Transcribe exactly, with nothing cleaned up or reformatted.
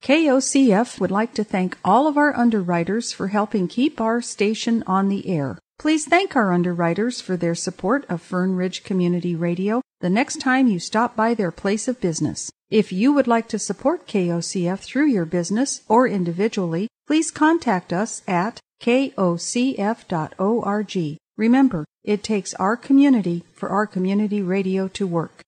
K O C F would like to thank all of our underwriters for helping keep our station on the air. Please thank our underwriters for their support of Fern Ridge Community Radio the next time you stop by their place of business. If you would like to support K O C F through your business or individually, please contact us at K O C F dot org. Remember, it takes our community for our community radio to work.